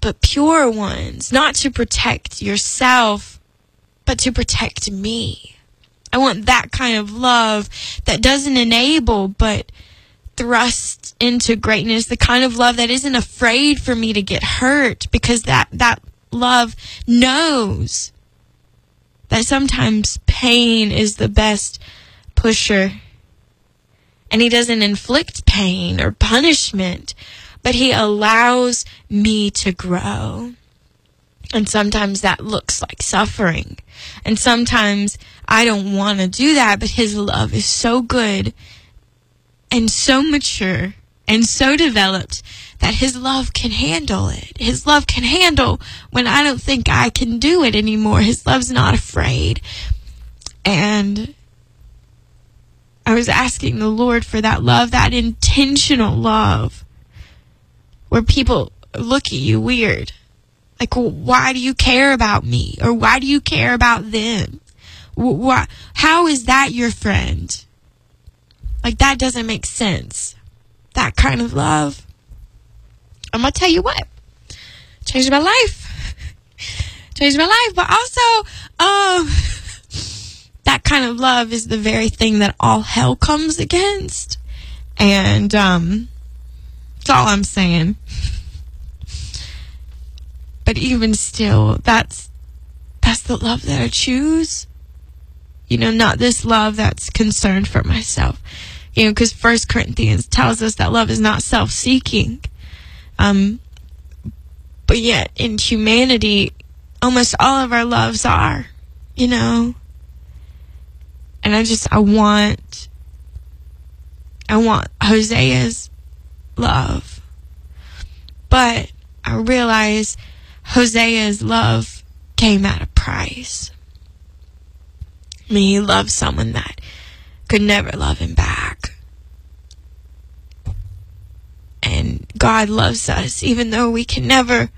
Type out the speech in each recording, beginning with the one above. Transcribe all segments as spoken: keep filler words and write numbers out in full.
but pure ones, not to protect yourself, but to protect me. I want that kind of love that doesn't enable, but thrusts into greatness. The kind of love that isn't afraid for me to get hurt, because that, that love knows that sometimes pain is the best pusher. And he doesn't inflict pain or punishment, but he allows me to grow. And sometimes that looks like suffering. And sometimes I don't want to do that, but his love is so good and so mature and so developed that his love can handle it. His love can handle when I don't think I can do it anymore. His love's not afraid. And I was asking the Lord for that love, that intentional love, where people look at you weird. Like, well, why do you care about me? Or why do you care about them? Why, how is that your friend? Like, that doesn't make sense. That kind of love. I'm going to tell you what. Changed my life. Changed my life. But also, um, that kind of love is the very thing that all hell comes against. And um, that's all I'm saying. But even still, that's that's the love that I choose. You know, not this love that's concerned for myself. You know, because First Corinthians tells us that love is not self-seeking. Um, but yet, in humanity, almost all of our loves are, you know. And I just, I want, I want Hosea's love. But I realize Hosea's love came at a price. I mean, he loved someone that could never love him back. And God loves us, even though we can never,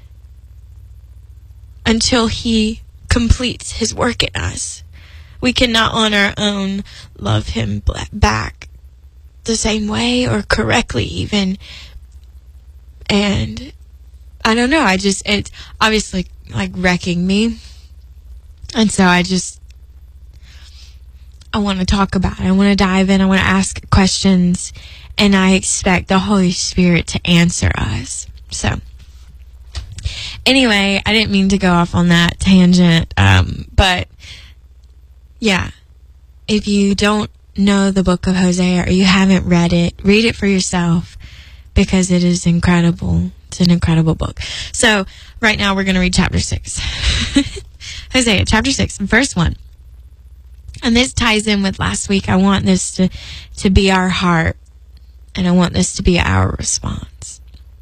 until he completes his work in us. We cannot on our own love him back the same way or correctly even. And I don't know, I just, it's obviously like wrecking me. And so I just, I want to talk about it. I want to dive in. I want to ask questions. And I expect the Holy Spirit to answer us. So, anyway, I didn't mean to go off on that tangent. Um, but, yeah. If you don't know the book of Hosea or you haven't read it, read it for yourself. Because it is incredible. It's an incredible book. So, right now we're going to read chapter six. Hosea, chapter six, verse one. And this ties in with last week. I want this to, to be our heart. And I want this to be our response.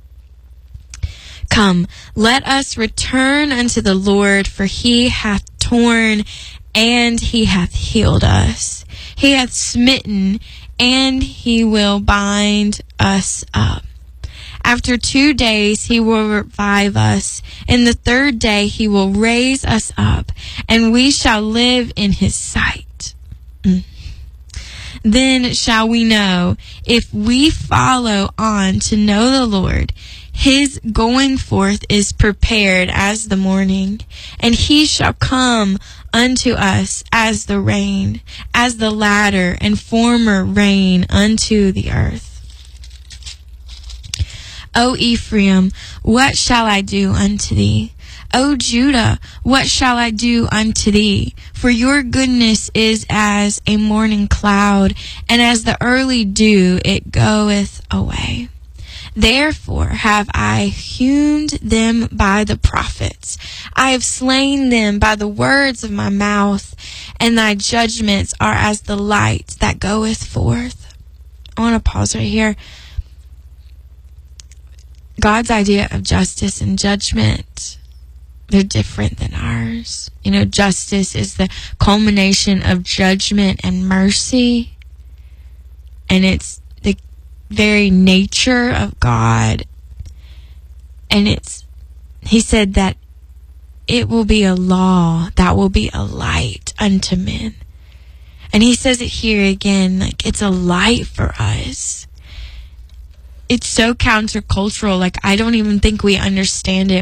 Come, let us return unto the Lord, for he hath torn and he hath healed us. He hath smitten and he will bind us up. After two days he will revive us, and the third day he will raise us up, and we shall live in his sight. Mm. Then shall we know, if we follow on to know the Lord, his going forth is prepared as the morning, and he shall come unto us as the rain, as the latter and former rain unto the earth. O Ephraim, what shall I do unto thee? O Judah, what shall I do unto thee? For your goodness is as a morning cloud, and as the early dew it goeth away. Therefore have I hewn them by the prophets. I have slain them by the words of my mouth, and thy judgments are as the light that goeth forth. I want to pause right here. God's idea of justice and judgment, they're different than ours. You know, justice is the culmination of judgment and mercy. And it's the very nature of God. And it's, he said that it will be a law that will be a light unto men. And he says it here again, like it's a light for us. It's so countercultural. Like, I don't even think we understand it